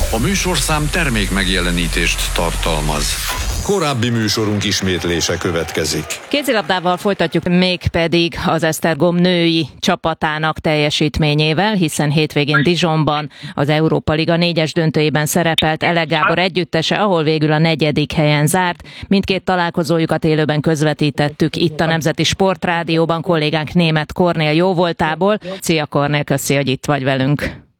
A műsorszám termék megjelenítést tartalmaz. Korábbi műsorunk ismétlése következik. Kézilabdával folytatjuk, mégpedig az Esztergom női csapatának teljesítményével, hiszen hétvégén Dijonban az Európa Liga 4-es döntőjében szerepelt Ele Gábor együttese, ahol végül a 4. helyen zárt. Mindkét találkozójukat élőben közvetítettük itt a Nemzeti Sportrádióban kollégánk Németh Kornél jóvoltából. Szia Kornél, köszi, hogy itt vagy velünk.